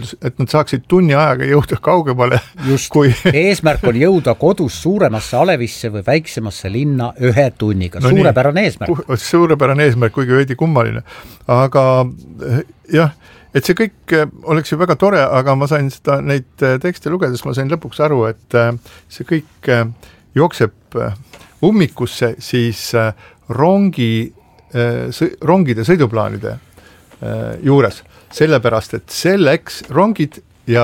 ühendus, et nad saaksid tunni ajaga jõuda kaugemale. Just, eesmärk on jõuda kodus suuremasse Alevisse või väiksemasse linna 1 tunniga. Suurepärane eesmärk. Suurepärane eesmärk, kuigi veidi kummaline. Aga jah, et see kõik oleks ju väga tore, aga ma sain neid tekste lugedes, ma sain lõpuks aru, et see kõik jookseb ummikusse siis rongide sõiduplaanide juures, sellepärast, et selleks rongid ja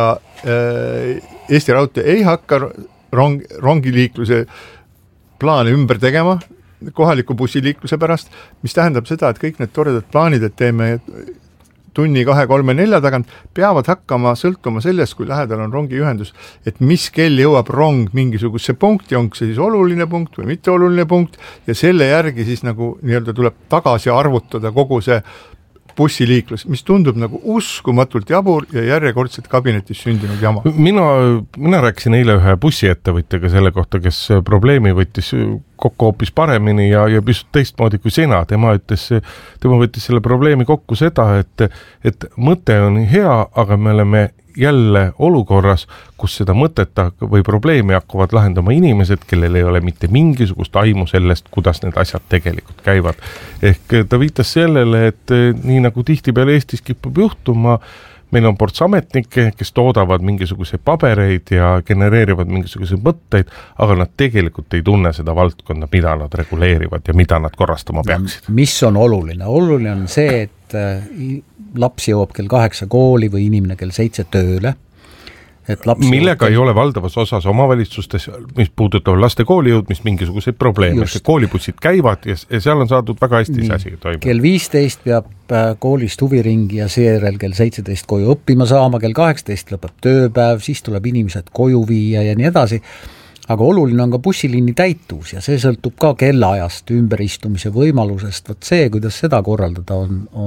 Eesti Raudtee ei hakka rongiliikluse plaane ümber tegema kohaliku bussiliikluse pärast, mis tähendab seda, et kõik need toredad plaanid, et teeme tunni 2, 3, 4 tagant, peavad hakkama sõltuma sellest, kui lähedal on rongiühendus, et mis kell jõuab rong mingisuguse punkti, on see siis oluline punkt või mitte oluline punkt, ja selle järgi siis nagu nii-öelda tuleb tagasi arvutada kogu see bussiliiklus, mis tundub nagu uskumatult jabur ja järjekordselt kabinetis sündinud jama. Mina rääkisin eile ühe bussiettevõtjaga selle kohta, kes probleemi võttis kokku hoopis paremini ja pisut teistmoodi kui sina. Tema võttis selle probleemi kokku seda, et mõte on hea, aga me oleme jälle olukorras, kus seda mõteta või probleemi hakkavad lahendama inimesed, kellel ei ole mitte mingisugust aimu sellest, kuidas need asjad tegelikult käivad. Ehk ta viitas sellele, et nii nagu tihtipeale Eestis kipub juhtuma, meil on ports ametnikke, kes toodavad mingisuguseid pabereid ja genereerivad mingisuguseid mõtteid, aga nad tegelikult ei tunne seda valdkonda, mida nad reguleerivad ja mida nad korrastama peaksid. Mis on oluline? Oluline on see, et laps jõuab kell 8 kooli või inimene kell 7 tööle. Millega ei ole valdavas osas omavalitsustes, mis puudutab laste kooli jõudmist, mingisuguseid probleeme. Koolibussid käivad ja seal on saadud väga hästi see asi toimub. Kell 15 peab koolist huviringi ja seejärel kell 17 koju õppima saama, kell 18 lõpeb tööpäev, siis tuleb inimesed koju viia ja nii edasi. Aga oluline on ka bussiliini täituvus ja see sõltub ka kellaajast, ümberistumise võimalusest. Võt see, kuidas seda korraldada,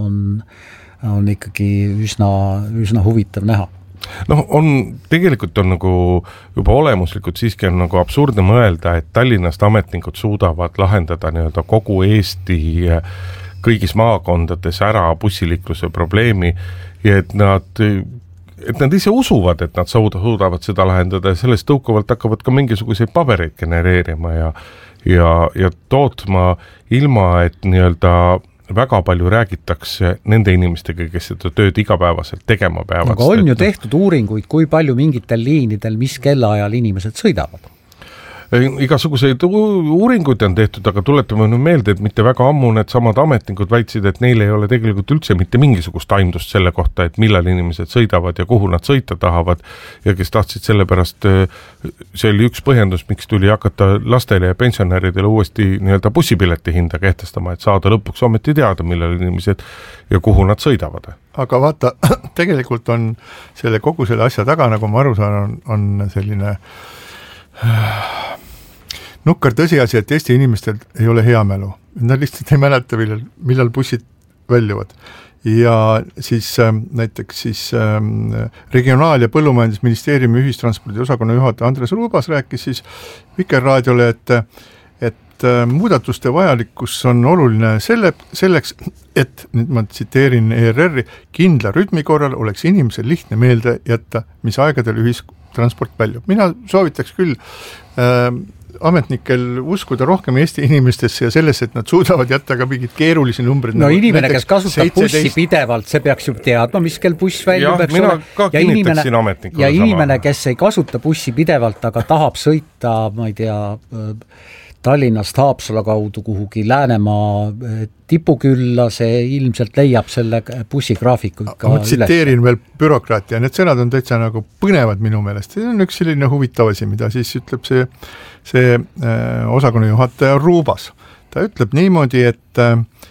on ikkagi üsna huvitav näha. Tegelikult on nagu juba olemuslikult siiski on nagu absurdne mõelda, et Tallinnast ametnikud suudavad lahendada nii-öelda kogu Eesti kõigis maakondades ära bussiliikluse probleemi ja et nad ise usuvad, et nad suudavad seda lahendada ja sellest tõukuvalt hakkavad ka mingisuguseid pabereid genereerima ja tootma ilma, et nii-öelda väga palju räägitakse nende inimestega, kes seda tööd igapäevaselt tegema peavad. Aga on ju tehtud uuringuid, kui palju mingitel liinidel, mis kellaajal inimesed sõidavad? Igasuguseid uuringuid on tehtud, aga tuletame meelde, et mitte väga ammu need samad ametnikud väitsid, et neil ei ole tegelikult üldse mitte mingisugust aimdust selle kohta, et millal inimesed sõidavad ja kuhu nad sõita tahavad ja kes tahtsid sellepärast, see oli üks põhjendus, miks tuli hakata lastele ja pensionäridele uuesti nii-öelda bussipileti hinda kehtestama, et saada lõpuks ometi teada, millal inimesed ja kuhu nad sõidavad. Aga vaata, tegelikult on kogu selle asja taga, nagu ma aru saan, on selline nukkar tõsiasi, et Eesti inimestel ei ole hea mälu. Nad lihtsalt ei mäleta, millal bussid väljuvad. Ja siis näiteks Regionaal- ja Põllumajandusministeeriumi ühistranspordi osakonna juhataja Andres Ruubas rääkis siis Vikerraadiole, et muudatuste vajalikkus on oluline selleks, et, nüüd ma tsiteerin ERR-i, kindla rütmi korral oleks inimesel lihtne meelde jätta, mis aegadel transport väljub. Mina soovitaks küll ametnikel uskuda rohkem Eesti inimestesse ja sellesse, et nad suudavad jätta ka mingid keerulisi numbrid. No nagu inimene, kes kasutab 17... bussi pidevalt, see peaks ju teadma, mis kell buss väljub. Ja inimene, kes ei kasuta bussi pidevalt, aga tahab sõita, ma ei tea, Tallinnast Haapsala kaudu kuhugi Läänemaa tipukülla, see ilmselt leiab selle bussigraafiku ikka ma tsiteerin veel bürokraati ja need sõnad on täitsa nagu põnevad minu meelest. See on üks selline huvitav asi, mida siis ütleb see osakonna juhataja Ruubas. Ta ütleb niimoodi, et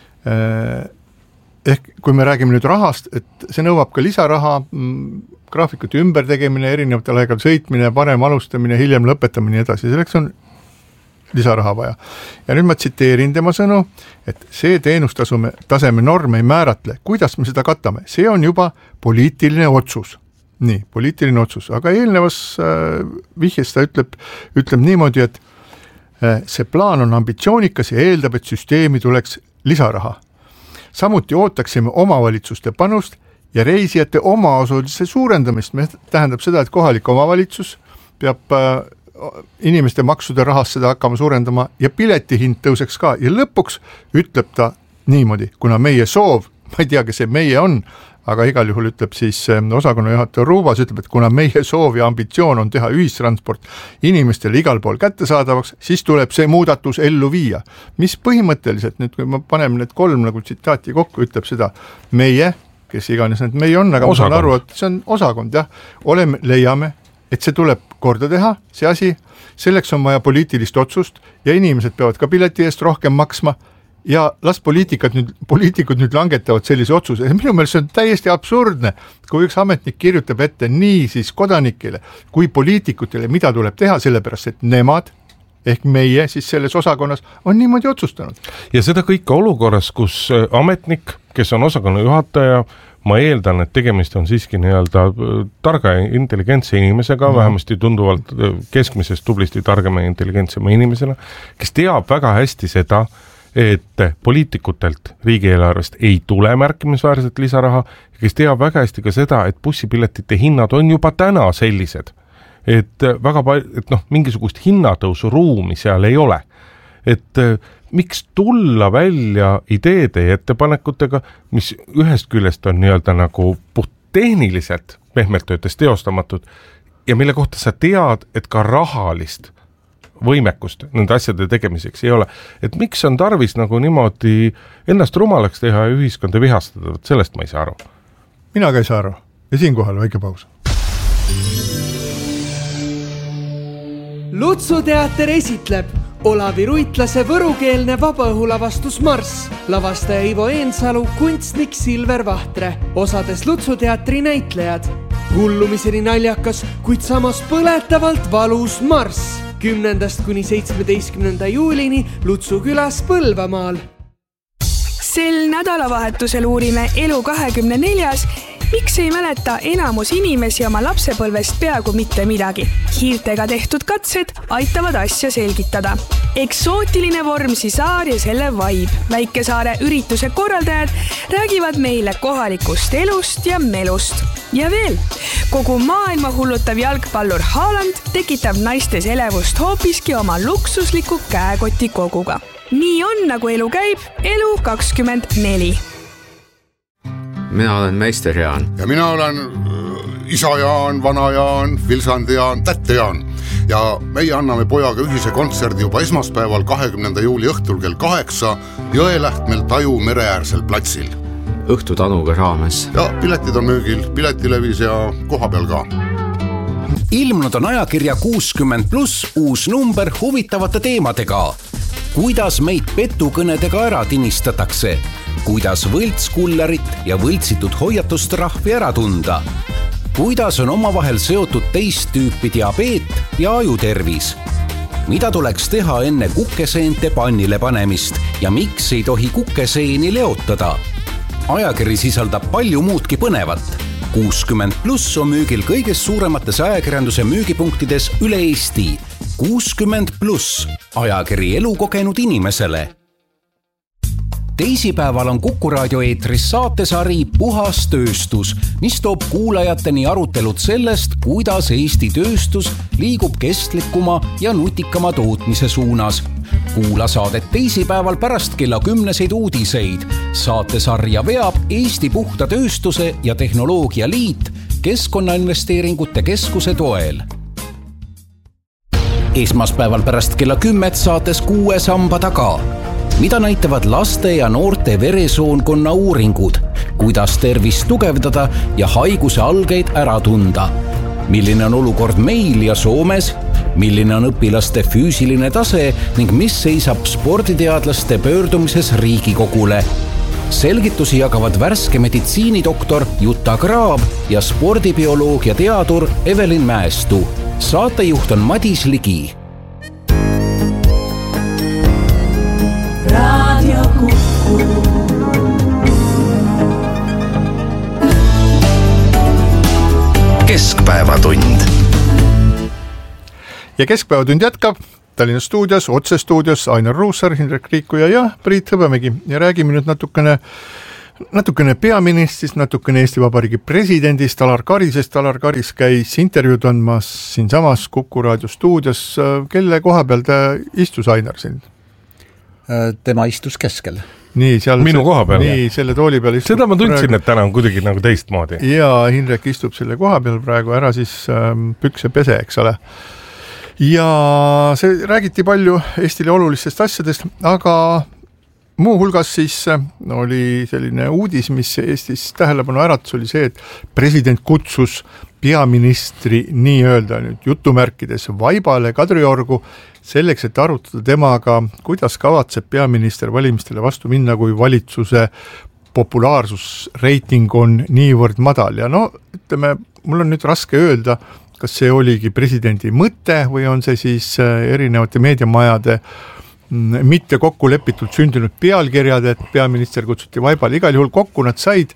ehk kui me räägime nüüd rahast, et see nõuab ka lisaraha, graafikute ümbertegemine, erinevatel aegal sõitmine, parem alustamine, hiljem lõpetamine ja edasi. Selleks on lisaraha vaja. Ja nüüd ma tsiteerin tema sõnu, et see teenustaseme norm ei määratle, kuidas me seda katame. See on juba poliitiline otsus. Nii, poliitiline otsus. Aga eelnevas vihjes ta ütleb niimoodi, et see plaan on ambitsioonikas ja eeldab, et süsteemi tuleks lisaraha. Samuti ootaksime omavalitsuste panust ja reisijate omaosaluse suurendamist, mis tähendab seda, et kohalik omavalitsus peab inimeste maksude rahast seda hakkama suurendama ja piletihind tõuseks ka ja lõpuks ütleb ta niimoodi, kuna meie soov, ma ei tea, kes see meie on, aga igal juhul ütleb siis osakonna juhataja Ruubas, ütleb, et kuna meie soov ja ambitsioon on teha ühistransport inimestele igal pool kättesaadavaks, siis tuleb see muudatus ellu viia. Mis põhimõtteliselt, nüüd kui me paneme need 3 nagu tsitaati kokku, ütleb seda meie, kes iganes need meie on, aga ma saan aru, et see on osakond, jah, leiame, et see tuleb korda teha, see asi, selleks on vaja poliitilist otsust ja inimesed peavad ka pileti eest rohkem maksma ja las poliitikud nüüd langetavad sellise otsuse. Minu meelest see on täiesti absurdne, kui üks ametnik kirjutab ette nii siis kodanikele kui poliitikutele, mida tuleb teha, sellepärast et nemad ehk meie siis selles osakonnas on niimoodi otsustanud. Ja seda kõike olukorras, kus ametnik, kes on osakonna juhataja, ma eeldan, et tegemist on siiski nii-öelda targa ja intelligentse inimesega, vähemasti tunduvalt keskmisest tublisti targema ja intelligentsema inimesena, kes teab väga hästi seda, et poliitikutelt riigieelarvest ei tule märkimisväärselt lisaraha, kes teab väga hästi ka seda, et bussipiletite hinnad on juba täna sellised, et mingisugust hinnatõusu ruumi seal ei ole. Et miks tulla välja ideede ja ettepanekutega, mis ühest küljest on nii-öelda nagu puhttehniliselt pehmelt töötes teostamatud ja mille kohta sa tead, et ka rahalist võimekust nende asjade tegemiseks ei ole. Et miks on tarvis nagu niimoodi ennast rumalaks teha ja ühiskonda vihastada, sellest ma ei saa aru. Mina ka ei saa aru. Ja siinkohal väike paus. Lutsuteater esitleb Olavi Ruitlase võrukeelne vabaõhulavastus Marss, lavastaja Ivo Eensalu, kunstnik Silver Vahtre, osades Lutsuteatri näitlejad. Hullumiseni naljakas, kuid samas põletavalt valus Marss. 10. kuni 17. juulini Lutsu külas Põlvamaal. Sel nädalavahetusel uurime Elu 24-s, miks ei mäleta enamus inimesi oma lapsepõlvest peaaegu mitte midagi. Hiirtega tehtud katsed aitavad asja selgitada. Eksootiline Vormsi saar ja selle vibe. Väikesaare ürituse korraldajad räägivad meile kohalikust elust ja melust. Ja veel, kogu maailma hullutav jalgpallur Haaland tekitab naistes elevust hoopiski oma luksusliku käekoti koguga. Nii on, nagu elu käib, Elu 24. Mina olen meister Jaan. Ja mina olen isa Jaan, vana Jaan, Vilsand Jaan, tätte Jaan. Ja meie anname pojaga ühise kontserdi juba esmaspäeval 20. juuli õhtul kell 8 Jõelähtmel Taju mereäärsel platsil. Õhtutanuga raames. Ja piletid on müügil, piletilevis ja koha peal ka. Ilmunud on ajakirja 60+ uus number huvitavate teemadega. Kuidas meid petukõnedega ära tinistatakse? Kuidas võltskullarit ja võltsitud hoiatustrahvi ära tunda? Kuidas on omavahel seotud teist tüüpi diabeet ja ajutervis? Mida tuleks teha enne kukeseente pannile panemist ja miks ei tohi kukeseeni leotada? Ajakiri sisaldab palju muudki põnevat. 60+ on müügil kõigest suuremates ajakirjanduse müügipunktides üle Eesti. 60+, ajakiri elu kogenud inimesele. Teisipäeval on Kuku Raadio eetris saatesari Puhas tööstus, mis toob kuulajateni arutelud sellest, kuidas Eesti tööstus liigub kestlikuma ja nutikama tootmise suunas. Kuula saadet teisipäeval pärast kella 10 uudiseid. Saatesarja veab Eesti Puhta tööstuse ja tehnoloogia liit Keskkonnainvesteeringute keskuse toel. Esmaspäeval pärast kella 10 saates 6 samba taga. Mida näitavad laste ja noorte veresoonkonna uuringud? Kuidas tervist tugevdada ja haiguse algeid ära tunda? Milline on olukord meil ja Soomes? Milline on õpilaste füüsiline tase ning mis seisab sporditeadlaste pöördumises Riigikogule? Selgitusi jagavad värske meditsiinidoktor Jutta Graab ja spordibioloogia teadur Evelin Mäestu. Saatejuht on Madis Ligi. Radio Kuku. Keskpäevatund. Ja Keskpäevatund jätkab Tallinna stuudios, otsestuudios Ainar Ruussaar, Hindrek Riikuja ja Priit Hõbemägi ja räägime nüüd natukene natukene peaministrist, natukene Eesti Vabariigi presidendist, Alar Karisest. Alar Karis käis intervjuud andmas siinsamas Kuku raadio stuudios. Kelle koha peal ta istus, Ainar, siin? Tema istus keskel. Nii, seal minu koha peal. Nii, selle tooli peal istub. Seda ma tundsin, et täna on kuidagi nagu teistmoodi. Ja Hindrek istub selle koha peal praegu, ära siis pükse pese, eks ole. Ja see räägiti palju Eestile olulistest asjadest, aga muu hulgas siis oli selline uudis, mis Eestis tähelepanu äratus, oli see, et president kutsus peaministri nii-öelda nüüd jutumärkides vaibale Kadriorgu selleks, et arutada temaga, kuidas kavatseb peaminister valimistele vastu minna, kui valitsuse populaarsusreiting on niivõrd madal. Ja no, ütleme, mul on nüüd raske öelda, kas see oligi presidendi mõte või on see siis erinevate meediamajade mitte kokku lepitult sündinud pealkirjad, et peaminister kutsuti vaibale. Igal juhul kokku nad said.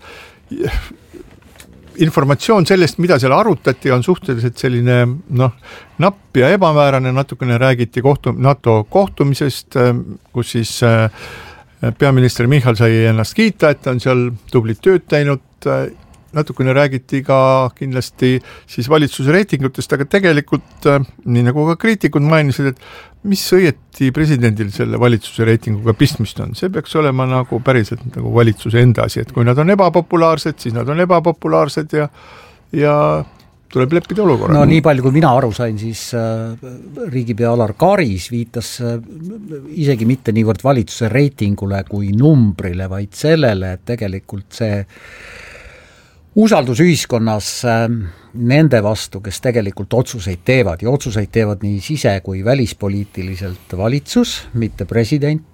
Informatsioon sellest, mida seal arutati, on suhteliselt selline napp ja ebamäärane. Natukene räägiti NATO kohtumisest, kus siis peaminister Michal sai ennast kiita, et on seal tublit tööd teinud. Natukene räägiti ka kindlasti siis valitsuse reitingutest, aga tegelikult nii nagu ka kriitikud mainisid, et mis õieti presidendil selle valitsuse reitinguga pistmist on. See peaks olema nagu päriselt nagu valitsuse enda asi, et kui nad on ebapopulaarsed, siis nad on ebapopulaarsed ja tuleb leppida olukorra. No nii palju, kui mina aru sain, siis riigipea Alar Karis viitas isegi mitte niivõrd valitsuse reitingule kui numbrile, vaid sellele, et tegelikult see usaldus ühiskonnas nende vastu, kes tegelikult otsuseid teevad ja otsuseid teevad nii sise- kui välispoliitiliselt valitsus, mitte president,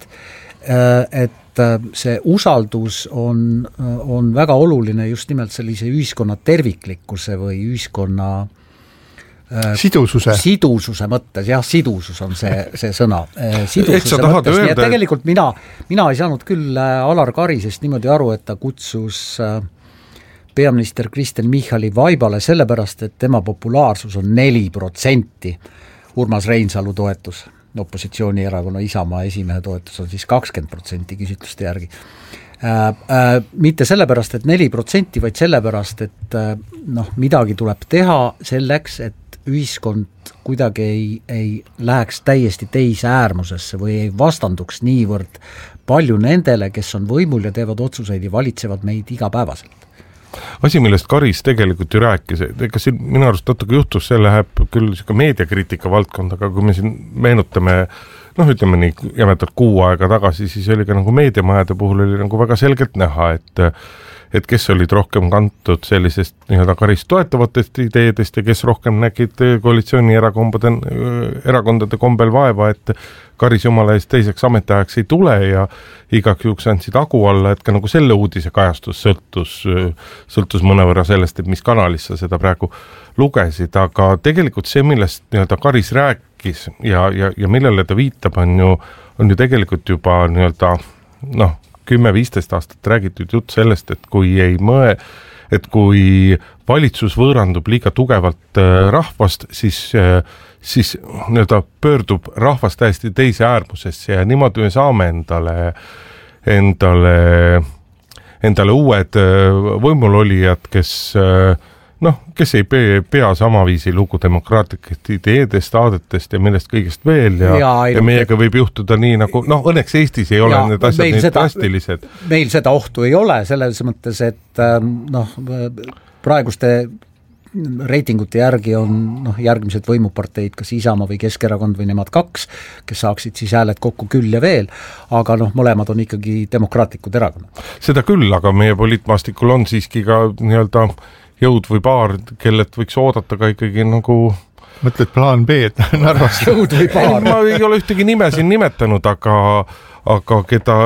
et see usaldus on väga oluline just nimelt sellise ühiskonna terviklikkuse või ühiskonna sidususe mõttes, jah, sidusus on see sõna. Sidususe mõttes, nii et tegelikult mina ei saanud küll Alar Karisest niimoodi aru, et ta kutsus peaminister Kristen Michali vaibale sellepärast, et tema populaarsus on 4%. Urmas Reinsalu toetus, opositsioonierakonna Isamaa esimehe toetus on siis 20% küsitluste järgi. Mitte sellepärast, et 4%, vaid sellepärast, et midagi tuleb teha selleks, et ühiskond kuidagi ei läheks täiesti teise äärmusesse või ei vastanduks niivõrd palju nendele, kes on võimul ja teevad otsuseid ja valitsevad meid igapäevaselt. Asi, millest Karis tegelikult ju rääkis, ega siin minu arust natuke juhtus, see läheb küll meediakriitika valdkond, aga kui me siin meenutame, ütleme nii jämetalt 6 aega tagasi, siis oli ka nagu meediamajade puhul oli nagu väga selgelt näha, et kes olid rohkem kantud sellisest nii-öelda Karis toetavatest ideedest ja kes rohkem nägid koalitsioonierakondade kombel vaeva, et Karis jumala eest teiseks ametiajaks ei tule ja igaks juhuks andsid agu alla, et ka nagu selle uudise kajastus sõltus mõnevõrra sellest, et mis kanalis sa seda praegu lugesid, aga tegelikult see, millest nii-öelda Karis rääkis ja millele ta viitab, on ju tegelikult juba nii-öelda 10-15 aastat räägitud jutt sellest, et kui valitsus võõrandub liiga tugevalt rahvast, siis nii-öelda pöördub rahvas täiesti teise äärmusesse ja niimoodi me saame endale uued võimulolijad, kes ei pea samaviisi lugu demokraatlikest ideedest, aadetest ja millest kõigest veel ja meiega võib juhtuda nii nagu, õnneks Eestis ei ole need asjad nii drastilised. Meil seda ohtu ei ole, selles mõttes, et praeguste reitingute järgi on järgmised võimuparteid, kas Isamaa või Keskerakond või nemad 2, kes saaksid siis hääled kokku küll ja veel, aga mõlemad on ikkagi demokraatlikud erakonnad. Seda küll, aga meie poliitmaastikul on siiski ka nii-öelda jõud või paar, kellelt võiks oodata ka ikkagi nagu... Mõtled plaan B, et Narvas jõud või paar. Ma ei ole ühtegi nime siin nimetanud, aga keda...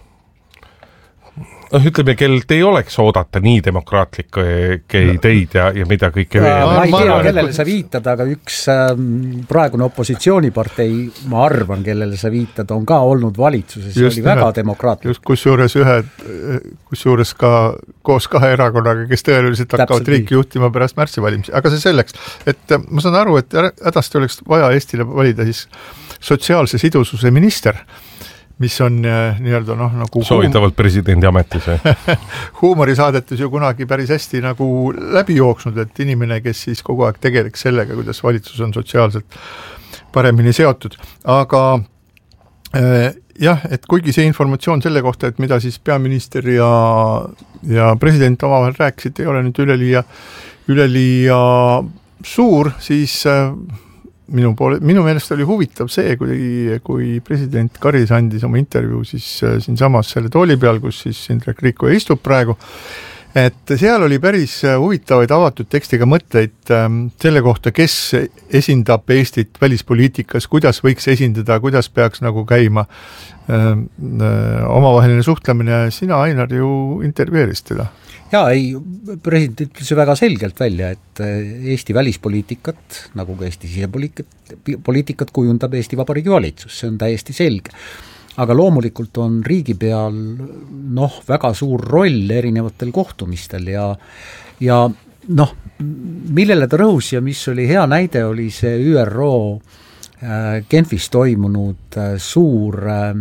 ütleme, kellelt ei oleks oodata nii demokraatlikke ideid ja mida kõike veel. Ma ei tea, kellele sa viitad, aga üks praegune opositsioonipartei, ma arvan, kellele sa viitad, on ka olnud valitsuses, see oli väga demokraatlik. Kusjuures ka koos 2 erakonnaga, kes tõenäoliselt hakkavad riiki juhtima pärast märtsivalimisi. Aga see selleks, et ma saan aru, et hädasti oleks vaja Eestile valida siis sotsiaalse sidususe minister, mis on nii-öelda nagu soovitavalt presidendi ametis huumorisaadetes ju kunagi päris hästi nagu läbi jooksnud, et inimene, kes siis kogu aeg tegeleks sellega, kuidas valitsus on sotsiaalselt paremini seotud, aga jah, et kuigi see informatsioon selle kohta, et mida siis peaminister ja president omavahel rääkisid, ei ole nüüd üleliia suur, siis minu meelest oli huvitav see, kui president Karis andis oma intervjuu siis siinsamas selle tooli peal, kus siis Indrek Riikoja istub praegu, et seal oli päris huvitavaid avatud tekstiga mõtleid selle kohta, kes esindab Eestit välispoliitikas, kuidas võiks esindada, kuidas peaks nagu käima omavaheline suhtlemine. Sina, Ainar, ju intervjueerisid teda. Jaa, president ütles väga selgelt välja, et Eesti välispoliitikat, nagu ka Eesti sisepoliitikat kujundab Eesti Vabariigi valitsus, see on täiesti selge. Aga loomulikult on riigi peal väga suur roll erinevatel kohtumistel ja millele ta rõhus ja mis oli hea näide, oli see ÜRO Genfis toimunud suur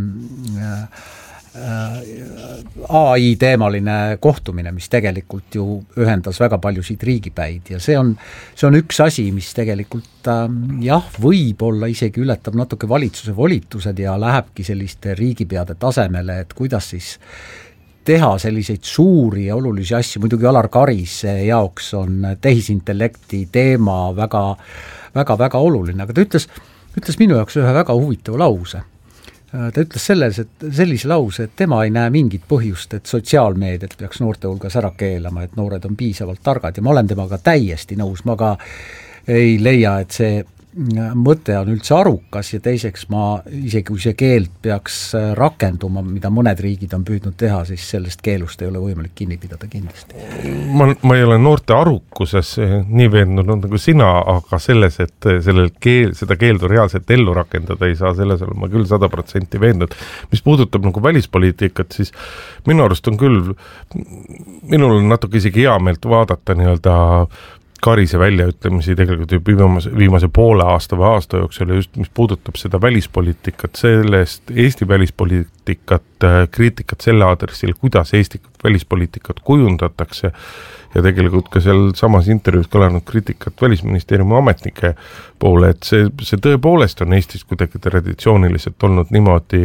AI teemaline kohtumine, mis tegelikult ju ühendas väga paljusid riigipäid ja see on üks asi, mis tegelikult võib-olla isegi ületab natuke valitsuse volitused ja lähebki selliste riigipeade tasemele, et kuidas siis teha selliseid suuri ja olulisi asju. Muidugi Alar Karise jaoks on tehisintellekti teema väga oluline, aga ta ütles minu jaoks ühe väga huvitava lause. Ta ütles sellise lause, et tema ei näe mingit põhjust, et sotsiaalmeediat peaks noorte hulgas ära keelama, et noored on piisavalt targad ja ma olen temaga täiesti nõus, ma ka ei leia, et see mõte on üldse arukas ja teiseks isegi kui see keeld peaks rakenduma, mida mõned riigid on püüdnud teha, siis sellest keelust ei ole võimalik kinni pidada kindlasti. Ma ei ole noorte arukuses nii veendunud nagu sina, aga selles, et seda keeldu reaalselt ellu rakendada ei saa, selles olen ma küll 100% veendunud. Mis puudutab nagu välispoliitikat, siis minu arust on küll, minul on natuke isegi hea meelt vaadata nii-öelda Karise väljaütlemisi tegelikult juba viimase poole aasta või aasta jooksul ja just mis puudutab seda välispoliitikat, sellest Eesti välispoliitikat, kriitikat selle aadressil, kuidas Eesti välispoliitikat kujundatakse ja tegelikult ka seal samas intervjuus kõlanud kriitikat välisministeeriumi ametnike poole, et see tõepoolest on Eestis kuidagi traditsiooniliselt olnud niimoodi,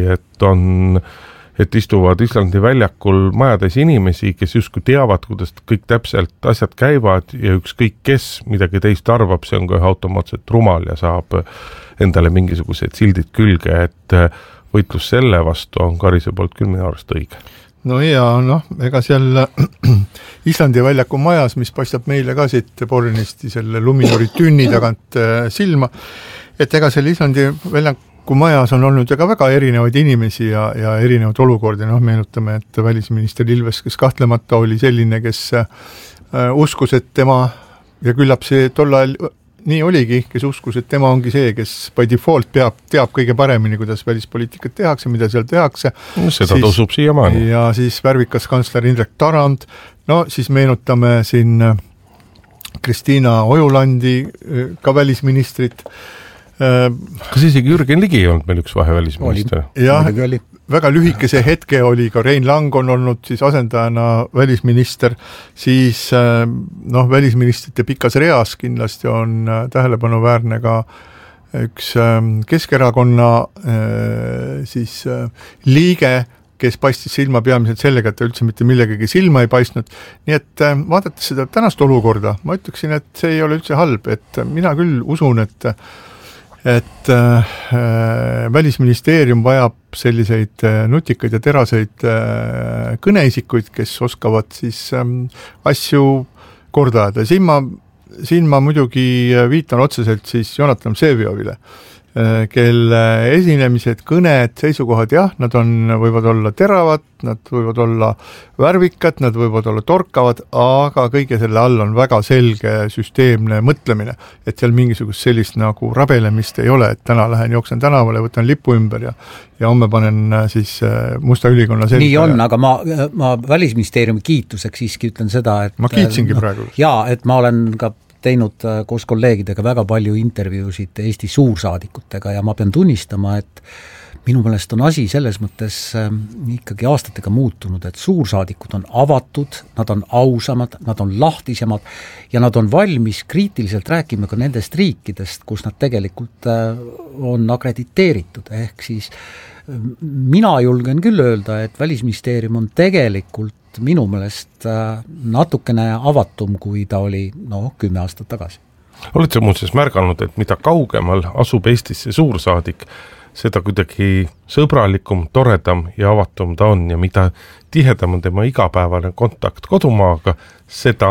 et istuvad Islandi väljakul majades inimesi, kes justkui teavad, kuidas kõik täpselt asjad käivad ja ükskõik kes midagi teist arvab, see on ka automaatselt rumal ja saab endale mingisugused sildid külge, et võitlus selle vastu on Karise poolt küll minu arust õige. No ja ega seal Islandi väljaku majas, mis paistab meile ka siit Bornisti selle Luminori tünni tagant silma, et ega selle Islandi väljaku majas on olnud ja ka väga erinevaid inimesi ja erinevaid olukordi, meenutame, et välisminister Ilves, kes kahtlemata oli selline, kes uskus, et tema ja küllap see tol ajal nii oligi, kes uskus, et tema ongi see, kes by default teab kõige paremini, kuidas välispoliitikat tehakse, mida seal tehakse. Seda tõusub siiamaani. Ja siis värvikas kantsler Indrek Tarand, siis meenutame siin Kristiina Ojulandi, ka välisministrit. Kas isegi Jürgen Ligi ei olnud meil üks vahevälisminister? Jah, väga lühikese hetke oli ka Rein Lang on olnud siis asendajana välisminister, siis välisministrite pikas reas kindlasti on tähelepanuväärne ka üks Keskerakonna siis liige, kes paistis silma peamiselt sellega, et ta üldse mitte millegagi silma ei paistnud. Nii et vaadates seda tänast olukorda, ma ütleksin, et see ei ole üldse halb, et mina küll usun, et välisministeerium vajab selliseid nutikaid ja teraseid kõneisikuid, kes oskavad siis asju korda ajada. Siin ma muidugi viitan otseselt siis Jonatan Vseviovile, kelle esinemised, kõned, seisukohad, jah, nad võivad olla teravad, nad võivad olla värvikad, nad võivad olla torkavad, aga kõige selle all on väga selge süsteemne mõtlemine, et seal mingisugust sellist nagu rabelemist ei ole, et täna lähen jooksen tänavale, võtan lipu ümber ja homme panen siis Musta ülikonna selga. Nii on, aga ma välisministeeriumi kiituseks siiski ütlen seda, et ma kiitsingi praegu. Jaa, et ma olen ka teinud koos kolleegidega väga palju intervjuusid Eesti suursaadikutega ja ma pean tunnistama, et minu meelest on asi selles mõttes ikkagi aastatega muutunud, et suursaadikud on avatud, nad on ausamad, nad on lahtisemad ja nad on valmis kriitiliselt rääkima ka nendest riikidest, kus nad tegelikult on akrediteeritud, ehk siis mina julgen küll öelda, et Välisministeerium on tegelikult minu meelest natukene avatum, kui ta oli 10 aastat tagasi. Oled sa muuseas märganud, et mida kaugemal asub Eestisse suursaadik, seda kuidagi sõbralikum, toredam ja avatum ta on ja mida tihedam on tema igapäevane kontakt kodumaaga, seda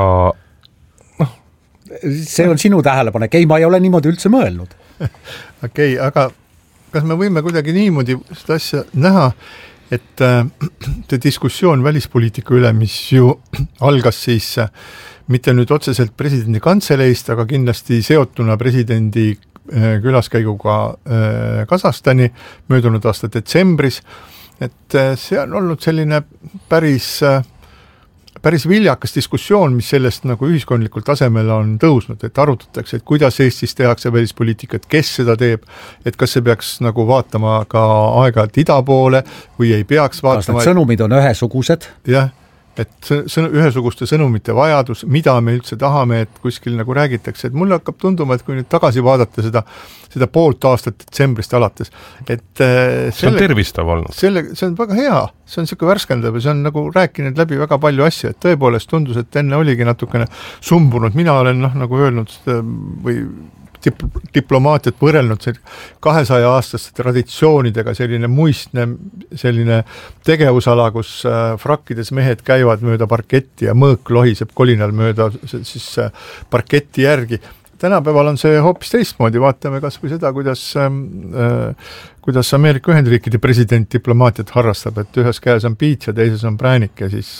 See on sinu tähelepanek, ei, ma ei ole niimoodi üldse mõelnud. Okei, aga kas me võime kuidagi niimoodi seda asja näha, et see diskussioon välispoliitika üle, mis ju algas siis mitte nüüd otseselt presidendi kantseleist, aga kindlasti seotuna presidendi külaskäiguga Kasahstani möödunud aasta detsembris, et see on olnud selline päris viljakas diskussioon, mis sellest nagu ühiskondlikul tasemel on tõusnud, et arutatakse, et kuidas Eestis tehakse välispoliitikat, kes seda teeb, et kas see peaks nagu vaatama ka aeg-ajalt ida poole või ei peaks vaatama. Kas need sõnumid on ühesugused? Jah, et ühesuguste sõnumite vajadus, mida me üldse tahame, et kuskil nagu räägitakse, et mulle hakkab tunduma, et kui nüüd tagasi vaadata seda poolt aastat detsembrist alates, et see on tervistav olnud. See on väga hea, see on siuke värskendav ja see on nagu rääkinud läbi väga palju asju, et tõepoolest tundus, et enne oligi natukene sumbunud, mina olen nagu öelnud või diplomaatiat võrrelnud 200-aastaste traditsioonidega, selline muistne selline tegevusala, kus frakkides mehed käivad mööda parketti ja mõõk lohiseb kolinal mööda siis parketti järgi. Tänapäeval on see hoopis teistmoodi, vaatame kas või seda, kuidas Ameerika Ühendriikide president diplomaatiat harrastab, et ühes käes on piits ja teises on präänik ja siis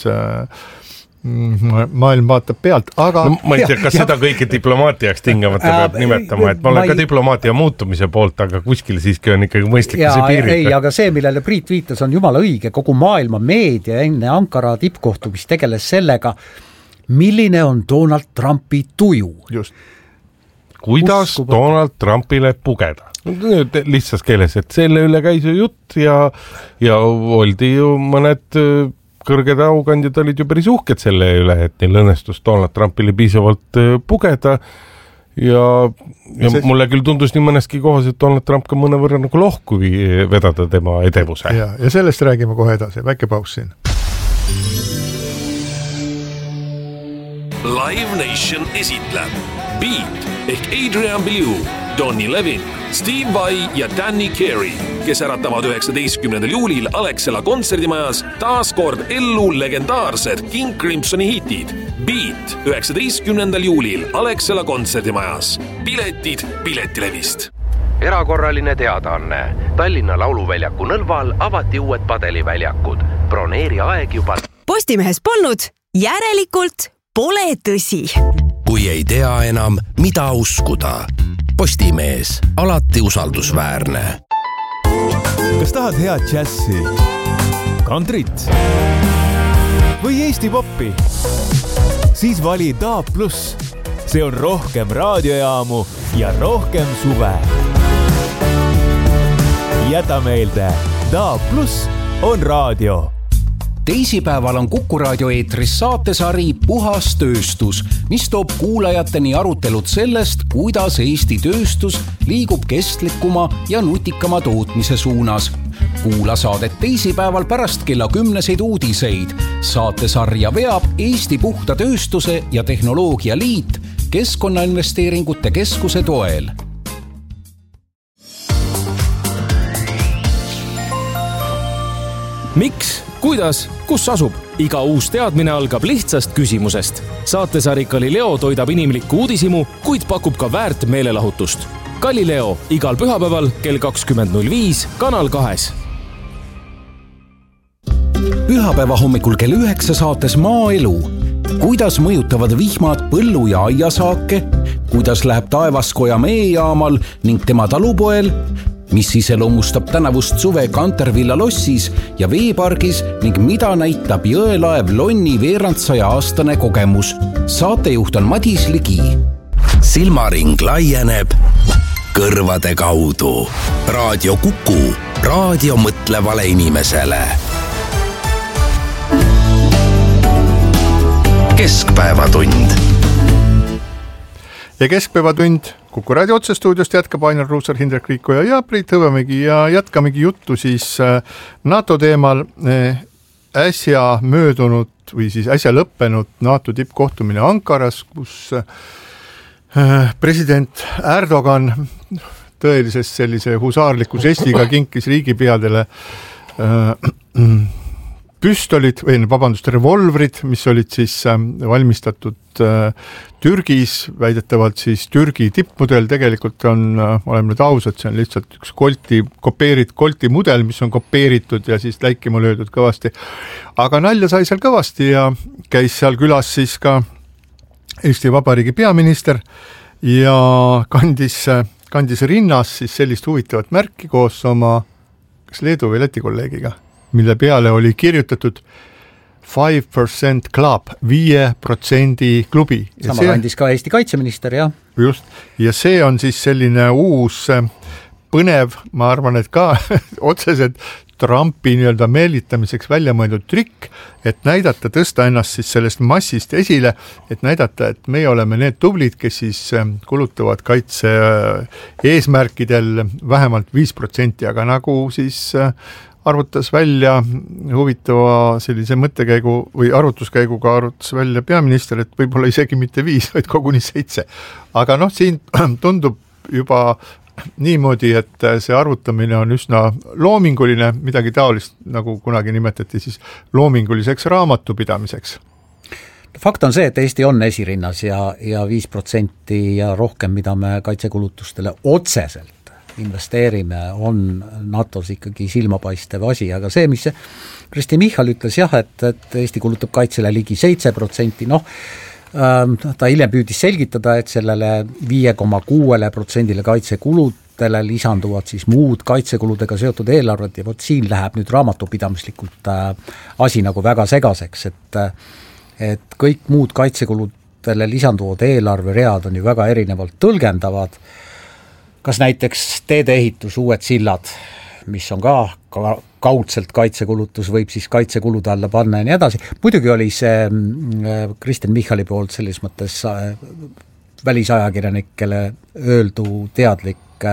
maailm vaatab pealt, aga ma ei tea, kas seda kõike diplomaatiaks tingamata peab nimetama, et ma olen ka diplomaatia muutumise poolt, aga kuskil siiski on ikkagi mõistlik see piirita. Ei, aga see, millele Priit viitas, on jumala õige, kogu maailma meedia enne Ankara tippkohtumist tegeles sellega, milline on Donald Trumpi tuju. Just. Kuidas Donald Trumpile pugeda? Nüüd lihtsas keeles, et selle üle käis ju jutt ja oldi ju mõned kõrged aukandjad olid ju päris uhked selle üle, et neil õnnestus Donald Trumpile piisavalt pugeda ja mulle küll tundus nii mõneski kohas, et Donald Trump ka mõne võrra nagu lohku vedada tema edevuse. Ja sellest räägime kohe edasi, väike paus siin. Live Nation esitleb Beat ehk Adrian Belew, Donny Levin, Steve Vai ja Danny Carey, kes äratavad 19. juulil Alexela kontserdimajas taas kord ellu legendaarsed King Crimsoni hitid. Beat 19. juulil Alexela kontserdimajas. Piletid Piletilevist. Erakorraline teadaanne. Tallinna Lauluväljaku nõlval avati uued padeliväljakud. Broneeri aeg juba. Postimehes polnud, järelikult pole tõsi. Kui ei tea enam, mida uskuda. Postimees, alati usaldusväärne. Kas tahad head džässi, kantrit või Eesti poppi? Siis vali DAB+. See on rohkem raadiojaamu ja rohkem suve. Jäta meelde, DAB+ on raadio. Teisipäeval on Kuku raadio eetris saatesari Puhas tööstus, mis toob kuulajateni arutelud sellest, kuidas Eesti tööstus liigub kestlikuma ja nutikama tootmise suunas. Kuula saadet teisipäeval pärast kella 10 uudiseid. Saatesarja veab Eesti Puhta tööstuse ja tehnoloogia liit Keskkonnainvesteeringute keskuse toel. Miks? Kuidas? Kus asub? Iga uus teadmine algab lihtsast küsimusest. Saatesari Galileo toidab inimlikku uudisimu, kuid pakub ka väärt meelelahutust. Galileo igal pühapäeval kell 20.05 Kanal 2. Pühapäeva hommikul kell 9 saates Maaelu. Kuidas mõjutavad vihmad põllu- ja aiasaake? Kuidas läheb Taevaskoja meejaamal ning tema talupoel? Mis iseloomustab tänavust suve Kantervilla lossis ja veepargis ning mida näitab jõelaev Lonni veerandsaja aastane kogemus. Saatejuht on Madis Ligi. Silmaring laieneb kõrvade kaudu. Raadio Kuku, raadio mõtlevale inimesele. Keskpäevatund. Ja Keskpäevatund Kuku raadio otsestuudiost jätkab Ainar Ruussaar, Hindrek Riikoja ja Priit Hõbemägi ja jätkamegi juttu siis NATO teemal. Äsja möödunud või siis äsja lõppenud NATO tippkohtumine Ankaras, kus president Erdogan tõelises sellise husaarliku žestiga kinkis riigipeadele revolvrid, mis olid siis valmistatud Türgis, väidetavalt siis Türgi tippmudel, tegelikult on, oleme nüüd ausad, see on lihtsalt üks Colti mudel, mis on kopeeritud ja siis läikima löödud kõvasti. Aga nalja sai seal kõvasti ja käis seal külas siis ka Eesti Vabariigi peaminister ja kandis rinnas siis sellist huvitavat märki koos oma kas Leedu või Läti kolleegiga, mille peale oli kirjutatud 5% club, 5% klubi. Sama kandis ka Eesti kaitseminister, jah. Just, ja see on siis selline uus põnev, ma arvan, et ka otseselt Trumpi nii-öelda meelitamiseks välja mõeldud trikk, et näidata, tõsta ennast siis sellest massist esile, et näidata, et meie oleme need tublid, kes siis kulutavad kaitse eesmärkidel vähemalt 5%, aga nagu siis arvutas välja huvitava sellise mõttekäigu või arvutuskäiguga arvutas välja peaminister, et võib-olla isegi mitte 5, vaid koguni 7. Aga siin tundub juba niimoodi, et see arvutamine on üsna loominguline, midagi taolist, nagu kunagi nimetati siis loominguliseks raamatupidamiseks. Fakt on see, et Eesti on esirinnas ja 5% ja rohkem, mida me kaitsekulutustele otseselt investeerime, on NATOs ikkagi silmapaistev asi, aga see, mis Kristi Michal ütles jah, et Eesti kulutab kaitsele ligi 7%, ta hiljem püüdis selgitada, et sellele 5,6% kaitsekulutele lisanduvad siis muud kaitsekuludega seotud eelarved ja siin läheb nüüd raamatupidamislikult asi nagu väga segaseks, et kõik muud kaitsekuludele lisanduvad eelarveread on ju väga erinevalt tõlgendavad. Kas näiteks teedeehitus, uued sillad, mis on ka kaudselt kaitsekulutus, võib siis kaitsekulude alla panna ja nii edasi. Muidugi oli see Kristen Michali poolt selles mõttes välisajakirjanikele öeldu teadlik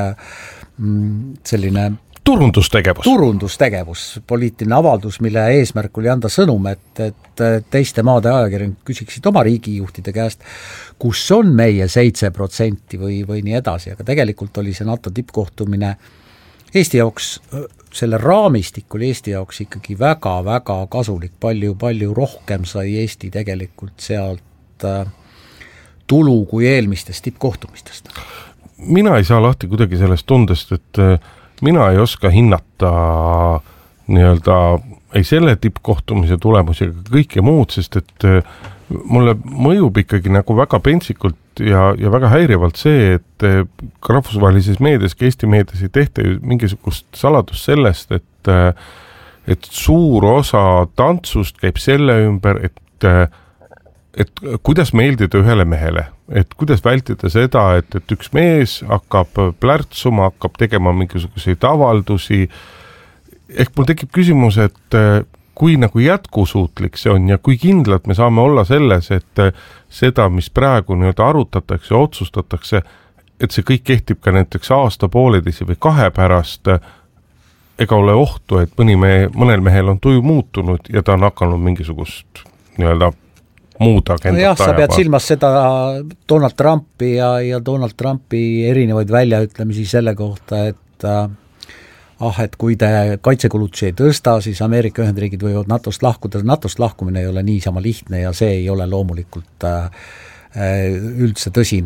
selline turundustegevus, poliitiline avaldus, mille eesmärk oli anda sõnum, et teiste maade ajakirjanikud küsiksid oma riigijuhtide käest, kus on meie 7% või nii edasi, aga tegelikult oli see NATO tippkohtumine Eesti jaoks, selle raamistik oli Eesti jaoks ikkagi väga-väga kasulik, palju rohkem sai Eesti tegelikult sealt tulu kui eelmistest tippkohtumistest. Mina ei saa lahti kuidagi sellest tundest, et mina ei oska hinnata nii-öelda ei selle tippkohtumise tulemusi ega kõike muud, sest et mulle mõjub ikkagi nagu väga pentsikult ja väga häirivalt see, et ka rahvusvahelises meedias, ka Eesti meedias ei tehta ju mingisugust saladust sellest, et suur osa tantsust käib selle ümber, et kuidas meeldida ühele mehele, et kuidas vältida seda, et üks mees hakkab plärtsuma, hakkab tegema mingisuguseid avaldusi. Ehk mul tekib küsimus, et kui nagu jätkusuutlik see on ja kui kindlalt me saame olla selles, et seda, mis praegu nii-öelda arutatakse ja otsustatakse, et see kõik kehtib ka näiteks aasta, pooleteise või 2 pärast, ega ole ohtu, et mõnel mehel on tuju muutunud ja ta on hakanud mingisugust nii-öelda muud agendat jah, sa pead silmas seda Donald Trumpi ja Donald Trumpi erinevaid väljaütlemisi selle kohta, et kui te kaitsekulutusi ei tõsta, siis Ameerika Ühendriigid võivad NATOst lahkuda. NATOst lahkumine ei ole niisama lihtne ja see ei ole loomulikult üldse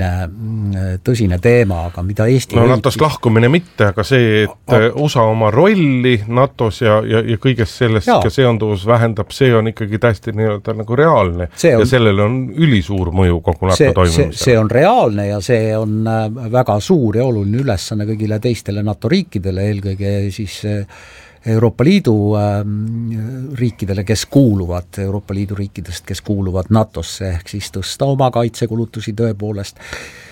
tõsine teema, aga mida Eesti NATOst lahkumine mitte, aga see, et USA oma rolli NATOs ja kõigest sellest ka seonduvus vähendab, see on ikkagi täiesti nii-öelda nagu reaalne ja sellel on ülisuur mõju kogu NATO toimimisele. See on reaalne ja see on väga suur ja oluline ülesanne kõigile teistele NATO riikidele, eelkõige siis Euroopa Liidu riikidele, Euroopa Liidu riikidest, kes kuuluvad NATOsse, ehk siis tõsta oma kaitsekulutusi tõepoolest.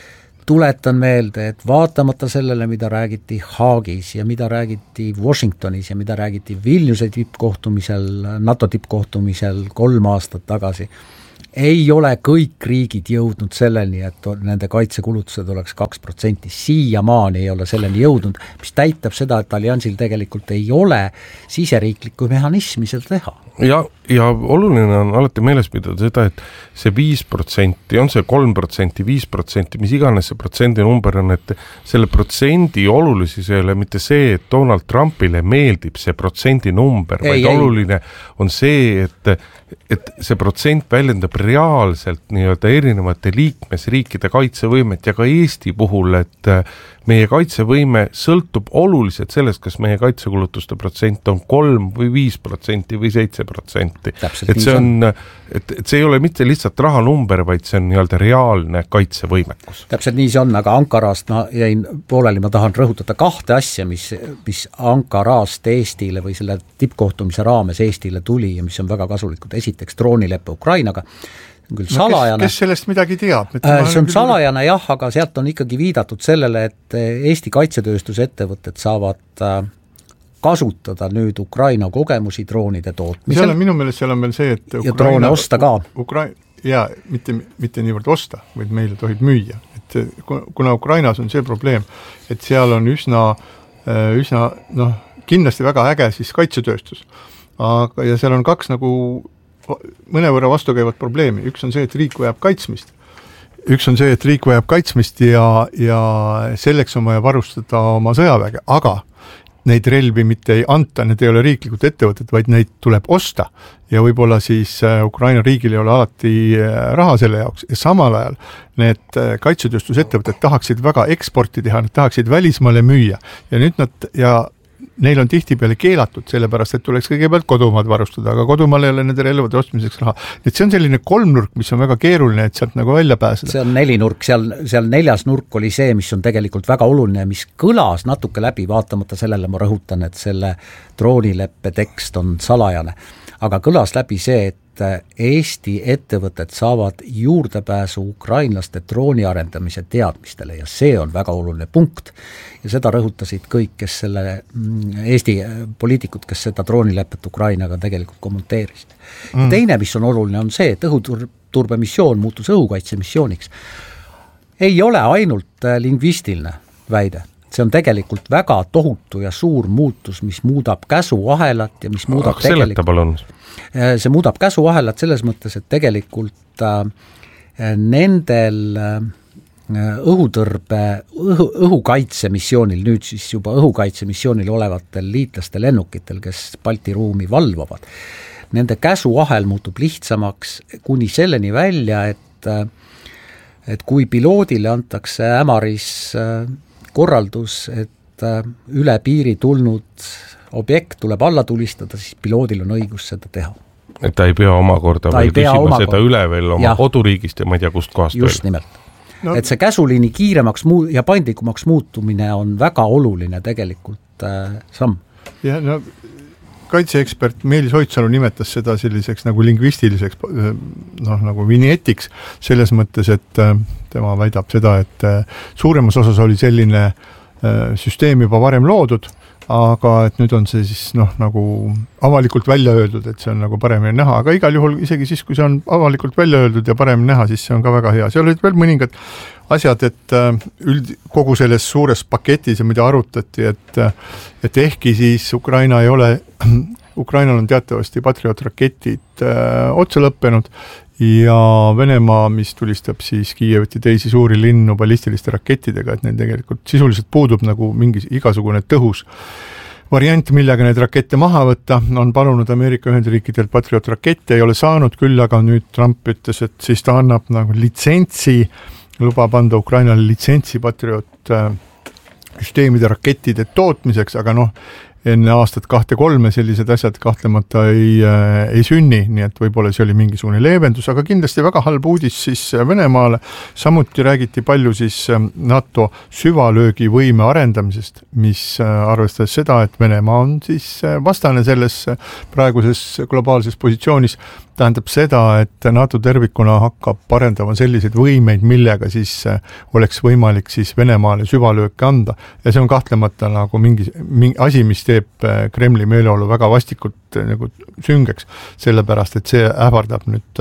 tuletan meelde, et vaatamata sellele, mida räägiti Haagis ja mida räägiti Washingtonis ja mida räägiti Vilniuse tippkohtumisel, NATO tippkohtumisel 3 aastat tagasi, ei ole kõik riigid jõudnud selleni, et nende kaitsekulutused oleks 2%. Siiamaani ei ole selleni jõudnud, mis täitab seda, et alliansil tegelikult ei ole siseriiklikku mehhanismi seda teha. Ja oluline on alati meeles pidada seda, et see 5%, on see 3%, 5%, mis iganes see protsendi number on, et selle protsendi olulisus ei ole mitte see, et Donald Trumpile meeldib see protsendi number, vaid oluline on see, et see protsent väljendab reaalselt nii-öelda erinevate liikmesriikide kaitsevõimet ja ka Eesti puhul, et meie kaitsevõime sõltub oluliselt sellest, kas meie kaitsekulutuste protsent on 3 või 5% või 7%. Et see on, et see ei ole mitte lihtsalt rahanumber, vaid see on nii-öelda reaalne kaitsevõimekus. Täpselt nii see on, aga Ankarast ma jäin pooleli, ma tahan rõhutada 2 asja, mis Ankarast Eestile või selle tippkohtumise raames Eestile tuli ja mis on väga kasulikud. Esiteks droonileppe Ukrainaga, küll salajane. Kes sellest midagi teab? See on salajane jah, aga sealt on ikkagi viidatud sellele, et Eesti kaitsetööstusettevõtted saavad kasutada nüüd Ukraina kogemusi droonide tootmisel. Minu meelest seal on veel see, et ja droone osta ka. Mitte niivõrd osta, vaid meile tohib müüa. Et kuna Ukrainas on see probleem, et seal on üsna kindlasti väga äge siis kaitsetööstus. Ja seal on 2 nagu mõnevõrra vastukäivat probleemi. Üks on see, et riik vajab kaitsmist ja selleks on vaja varustada oma sõjaväge, aga neid relvi mitte ei anta, need ei ole riiklikud ettevõtted, vaid neid tuleb osta ja võib-olla siis Ukraina riigil ei ole alati raha selle jaoks ja samal ajal need kaitsetööstusettevõtted tahaksid väga eksporti teha, nad tahaksid välismaale müüa ja nüüd neil on tihtipeale keelatud, sellepärast, et tuleks kõigepealt kodumaad varustada, aga kodumaal ei ole nende relvade ostmiseks raha. Et see on selline 3-nurk, mis on väga keeruline, et sealt nagu välja pääseda. See on 4-nurk, seal 4. nurk oli see, mis on tegelikult väga oluline, mis kõlas natuke läbi, vaatamata sellele ma rõhutan, et selle droonileppe tekst on salajane, aga kõlas läbi see, et Eesti ettevõtted saavad juurdepääsu ukrainlaste drooni arendamise teadmistele ja see on väga oluline punkt ja seda rõhutasid kõik, kes selle Eesti poliitikud, kes seda droonilepet Ukrainaga tegelikult kommenteerisid. Ja teine, mis on oluline, on see, et õhuturbemissioon muutus õhukaitsemissiooniks. Ei ole ainult lingvistiline väide. See on tegelikult väga tohutu ja suur muutus, mis muudab käsuahelat ja mis muudab see muudab käsuahelat selles mõttes, et tegelikult nendel õhukaitsemissioonil, nüüd siis juba õhukaitsemissioonil olevatel liitlaste lennukitel, kes Balti ruumi valvavad, nende käsuahel muutub lihtsamaks kuni selleni välja, et kui piloodile antakse ämaris korraldus, et üle piiri tulnud objekt tuleb alla tulistada, siis piloodil on õigus seda teha. Et ta ei pea omakorda veel küsima seda üle veel oma koduriigist ja ma ei tea kust kohast just veel. Nimelt. Et see käsuliini kiiremaks ja paindlikumaks muutumine on väga oluline tegelikult samm. Ja kaitseekspert Meelis Oitsalu nimetas seda selliseks nagu lingvistiliseks nagu vinjetiks selles mõttes, et tema väidab seda, et suuremas osas oli selline süsteem juba varem loodud, aga et nüüd on see siis nagu avalikult välja öeldud, et see on nagu paremini näha, aga igal juhul isegi siis, kui see on avalikult välja öeldud ja paremini näha, siis see on ka väga hea. Seal olid veel mõningad asjad, et kogu selles suures paketis ja mida arutati, et ehkki siis Ukrainal on teatavasti Patriot-raketid otsa lõppenud ja Venemaa, mis tulistab siis Kiievit ja teisi suuri linnu ballistiliste rakettidega, et neil tegelikult sisuliselt puudub nagu mingi igasugune tõhus variant, millega neid rakette maha võtta, on palunud Ameerika Ühendriikidelt Patriot-rakette, ei ole saanud, küll aga nüüd Trump ütles, et siis ta annab nagu litsentsi, lubab anda Ukrainale litsentsi Patriot süsteemide rakettide tootmiseks, aga enne aastat 2-3 sellised asjad kahtlemata ei sünni, nii et võib-olla see oli mingisugune leevendus, aga kindlasti väga halb uudis siis Venemaale. Samuti räägiti palju siis NATO süvalöögivõime arendamisest, mis arvestades seda, et Venemaa on siis vastane selles praeguses globaalses positsioonis tähendab seda, et NATO tervikuna hakkab parendama selliseid võimeid, millega siis oleks võimalik siis Venemaale süvalööke anda ja see on kahtlemata nagu mingi asi, mis teeb Kremli meeleolu väga vastikult nagu süngeks, sellepärast, et see ähvardab nüüd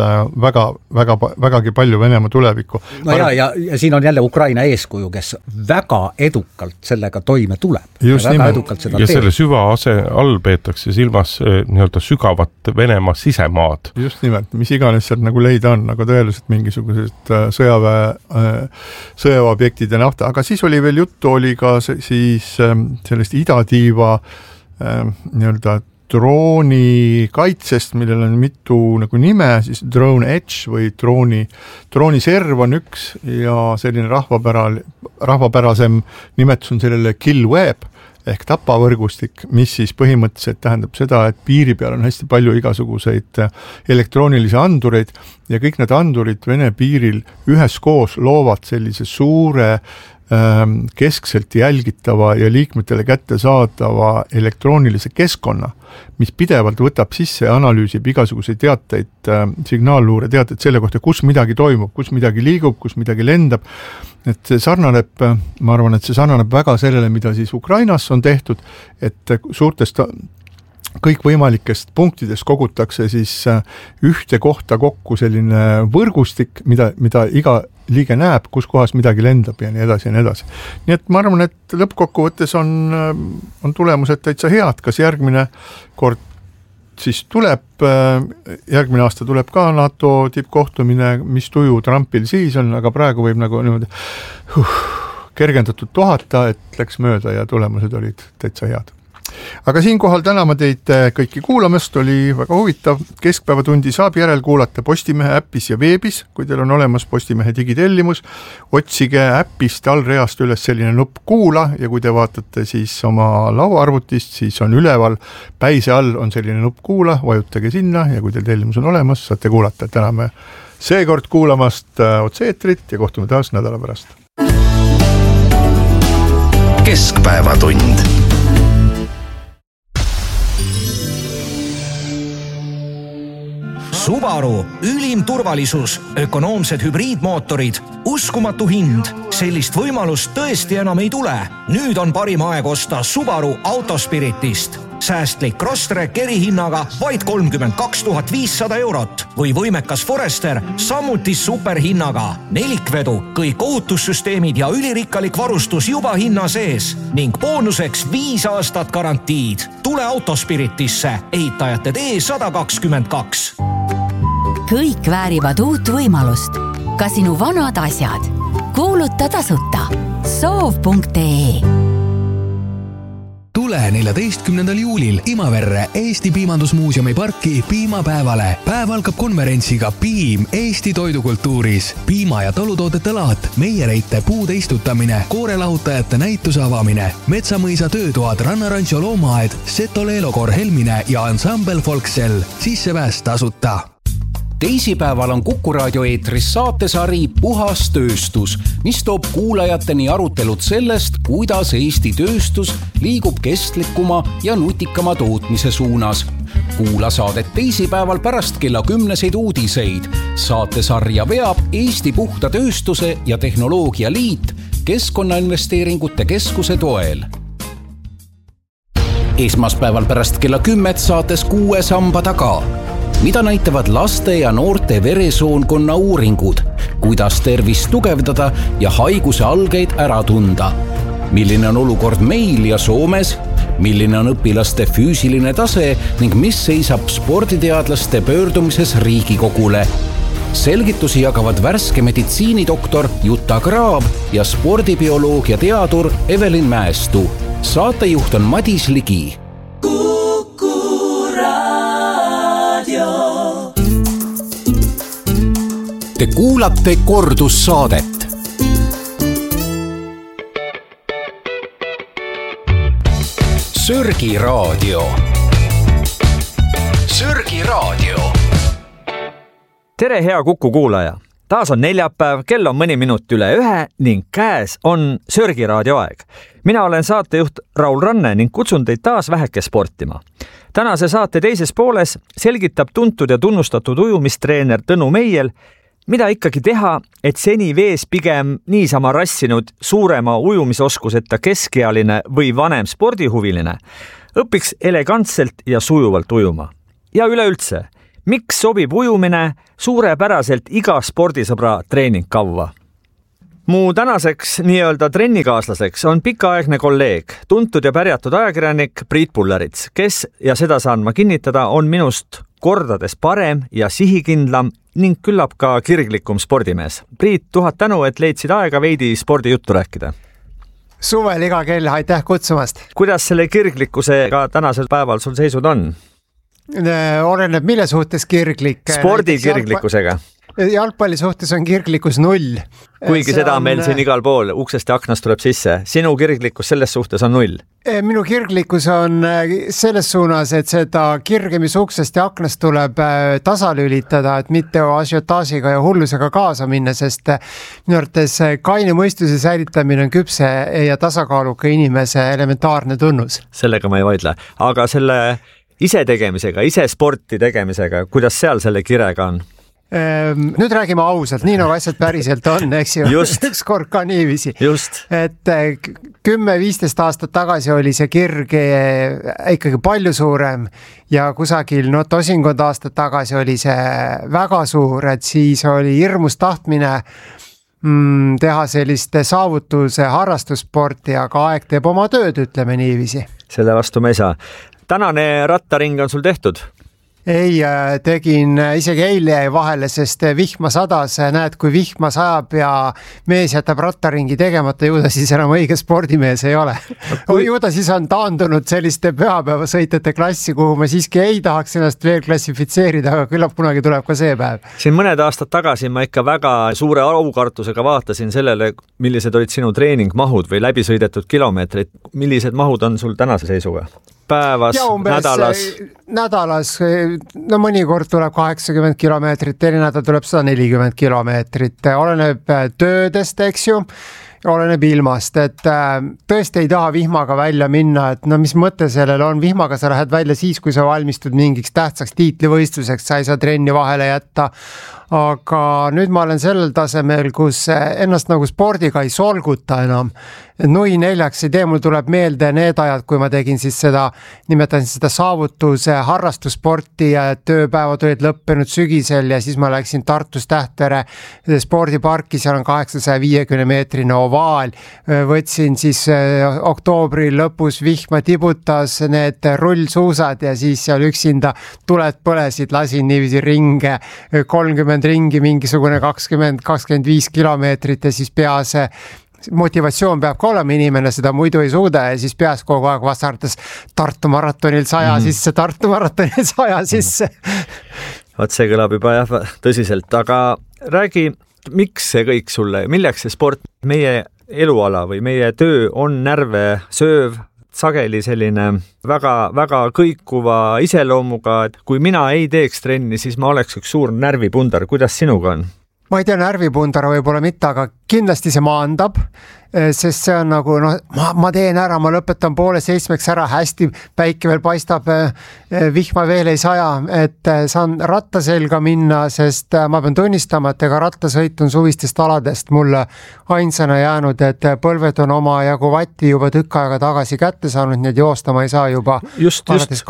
vägagi palju Venemaa tulevikku. No ja siin on jälle Ukraina eeskuju, kes väga edukalt sellega toime tuleb. Ja selle süvaase all peetakse silmas nii-öelda sügavat Venemaa sisemaad. Just nimelt, mis iganes sealt nagu leida on, aga tõeliselt mingisugused sõjaväeobjektid ja nafta, aga siis oli veel juttu, oli ka siis sellest idatiiva nii-öelda drooni kaitsest, millel on mitu nagu nime, siis Drone Edge või drooniserv on üks ja selline rahvapärasem nimetus on sellele Kill Web ehk tapavõrgustik, mis siis põhimõtteliselt tähendab seda, et piiri peal on hästi palju igasuguseid elektroonilisi andureid ja kõik need andurid Vene piiril üheskoos loovad sellise suure keskselt jälgitava ja liikmetele kätte saadava elektroonilise keskkonna, mis pidevalt võtab sisse ja analüüsib igasuguseid teateid, signaalluure teateid selle kohta, kus midagi toimub, kus midagi liigub, kus midagi lendab. Et see sarnaneb, ma arvan, et see sarnaneb väga sellele, mida siis Ukrainas on tehtud, et suurtest kõikvõimalikest punktidest kogutakse siis ühte kohta kokku selline võrgustik, mida iga liige näeb, kus kohas midagi lendab ja nii edasi ja nii edasi. Nii et ma arvan, et lõppkokkuvõttes on tulemused täitsa head, kas järgmine kord siis tuleb, järgmine aasta tuleb ka NATO tippkohtumine, mis tuju Trumpil siis on, aga praegu võib nagu niimoodi kergendatud tohata, et läks mööda ja tulemused olid täitsa head. Aga siinkohal täname teid kõiki kuulamast, oli väga huvitav. Keskpäevatundi saab järelkuulata Postimehe äppis ja veebis, kui teil on olemas Postimehe digitellimus. Otsige äppist allreast üles selline nupp kuula ja kui te vaatate siis oma lauaarvutist, siis on üleval päise all on selline nupp kuula, vajutage sinna ja kui teil tellimus on olemas, saate kuulata. Täname seekord kuulamast otse-eetrit ja kohtume taas nädala pärast. Keskpäevatund. Subaru, ülim turvalisus, ökonoomsed hübriidmootorid, uskumatu hind. Sellist võimalust tõesti enam ei tule. Nüüd on parim aeg osta Subaru Autospiritist. Säästlik Crosstrek erihinnaga vaid 32 500 eurot või võimekas Forester samuti superhinnaga. Nelikvedu, kõik ohutussüsteemid ja ülirikkalik varustus juba hinna sees ning boonuseks 5 aastat garantiid. Tule Autospiritisse, ehitajate tee 122. Kõik väärivad uut võimalust. Ka sinu vanad asjad. Kuuluta tasuta. Soov.ee Tule 14. juulil Imaverre Eesti Piimandusmuuseumi parki piimapäevale. Päev algab konverentsiga Piim Eesti toidukultuuris. Piima- ja talutoodete laat, meiereite puude istutamine, koorelahutajate näituse avamine, Metsamõisa töötoad, Rannarancho loomaaed, Seto Leelokor Helmine ja ansambel Folksel. Sissepääs tasuta. Teisipäeval on Kuku raadio eetris saatesari Puhas tööstus, mis toob kuulajateni arutelud sellest, kuidas Eesti tööstus liigub kestlikuma ja nutikama tootmise suunas. Kuula saadet teisipäeval pärast kella 10 uudiseid. Saatesarja veab Eesti Puhta Tööstuse ja Tehnoloogia Liit Keskkonnainvesteeringute Keskuse toel. Esmaspäeval pärast kella 10 saates 6 samba taga. Mida näitavad laste ja noorte veresoonkonna uuringud, kuidas tervist tugevdada ja haiguse algeid ära tunda. Milline on olukord meil ja Soomes, milline on õpilaste füüsiline tase ning mis seisab sporditeadlaste pöördumises Riigikogule. Selgitusi jagavad värske meditsiinidoktor Jutta Kraav ja spordibioloogia teadur Evelin Mäestu. Saatejuht on Madis Ligi. Te kuulate kordussaadet. Sörgi raadio. Sörgi raadio. Tere, hea Kuku kuulaja! Taas on neljapäev, kell on mõni minut üle 1 ning käes on Sörgi raadio aeg. mina olen saatejuht Raul Ranne ning kutsun teid taas väheke sportima. Tänase saate teises pooles selgitab tuntud ja tunnustatud ujumistreener Tõnu Meiel, mida ikkagi teha, et seni vees pigem niisama rassinud suurema ujumisoskuseta keskealine või vanem spordihuviline õpiks elegantselt ja sujuvalt ujuma. Ja üleüldse, miks sobib ujumine suurepäraselt iga spordisõbra treeningkavva? Mu tänaseks nii-öelda trennikaaslaseks on pikaaegne kolleeg, tuntud ja pärjatud ajakirjanik Priit Pullerits, kes, ja seda saan ma kinnitada, on minust kordades parem ja sihikindlam ning küllap ka kirglikum spordimees. Priit, 1000 tänu, et leidsid aega veidi spordijuttu rääkida. Suvel iga kell, aitäh kutsumast. Kuidas selle kirglikkusega tänasel päeval sul seisud on? Oleneb mille suhtes kirglik. Spordi kirglikkusega. Jalgpalli suhtes on kirglikkus 0. Kuigi seda on meil siin igal pool, uksest ja aknast tuleb sisse. Sinu kirglikkus selles suhtes on 0. Minu kirglikkus on selles suunas, et seda kirge, mis uksest ja aknast tuleb tasalülitada, et mitte ažiotaasiga ja hullusega kaasa minna, sest minu arvates kaine mõistuse säilitamine on küpse ja tasakaaluka inimese elementaarne tunnus. Sellega ma ei vaidle, aga selle ise tegemisega, ise sporti tegemisega, kuidas seal selle kirega on? Nüüd räägime ausalt, nii nagu asjad päriselt on, eks ju. Üks kord ka niiviisi. Et 10-15 aastat tagasi oli see kirg ikkagi palju suurem ja kusagil tosinkond aastat tagasi oli see väga suur, et siis oli hirmus tahtmine teha selliste saavutuse harrastussporti, aga aeg teeb oma tööd, ütleme niiviisi. Selle vastu me ei saa. Tänane rattaring on sul tehtud? Ei, tegin isegi eile jäi vahele, sest vihma sadas, näed, kui vihma sajab ja mees jätab rattaringi tegemata, ju ta siis enam õige spordimees ei ole. Ju ta siis on taandunud selliste pühapäevasõitjate klassi, kuhu ma siiski ei tahaks ennast veel klassifitseerida, aga küllap kunagi tuleb ka see päev. Siin mõned aastad tagasi ma ikka väga suure aukartusega vaatasin sellele, millised olid sinu treeningmahud või läbisõidetud kilomeetrid. Millised mahud on sul tänase seisuga? Päevas, nädalas, no mõnikord tuleb 80 kilomeetrit, teine nädal tuleb 140 kilomeetrit, oleneb töödest, eks ju, oleneb ilmast, et tõesti ei taha vihmaga välja minna, et no mis mõte sellel on, vihmaga sa lähed välja siis, kui sa valmistud mingiks tähtsaks tiitlivõistluseks, sa ei saa trenni vahele jätta, aga nüüd ma olen sellel tasemel, kus ennast nagu spordiga ei solguta enam. Nui 4 idee, mul tuleb meelde need ajad, kui ma tegin siis seda, nimetasin seda saavutuse harrastussporti ja tööpäevad olid lõppenud sügisel ja siis ma läksin Tartus Tähtvere spordiparki, seal on 850 meetrine ovaal, võtsin siis oktoobri lõpus vihma tibutas need rullsuusad ja siis seal üksinda tuled põlesid, lasin niiviisi ringe 30 ringi, mingisugune 20-25 kilomeetrit ja siis peas motivatsioon peab ka olema, inimene seda muidu ei suuda ja siis peas kogu aeg vasardas Tartu maratonil 100 sisse, Tartu maratonil 100 sisse. Vaat see kõlab juba jah, tõsiselt, aga räägi, miks see kõik sulle, milleks see sport, meie eluala või meie töö on närve sööv, sageli selline väga kõikuva iseloomuga, et kui mina ei teeks trenni, siis ma oleks üks suur närvipundar. Kuidas sinuga on? Ma ei tea, närvipundar võib-olla mitte, aga kindlasti see maandab, sest see on nagu, ma teen ära, ma lõpetan 6:30 ära, hästi päike veel paistab, vihma veel ei saja, et saan ratta selga minna, sest ma pean tunnistama, et ega rattasõit on suvistest aladest mulle ainsana jäänud, et põlved on oma jagu vatti juba tükk aega tagasi kätte saanud, nii et joosta ma ei saa juba alates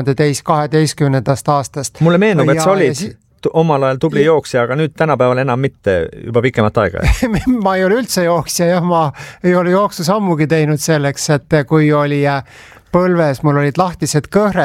2012 aastast. Mulle meenub, et sa olid omal ajal tubli jooksja, aga nüüd tänapäeval enam mitte, juba pikemat aega. Ma ei ole üldse jooksja, jah, ma ei ole jooksu sammugi teinud selleks, et kui oli põlves, mul olid lahtised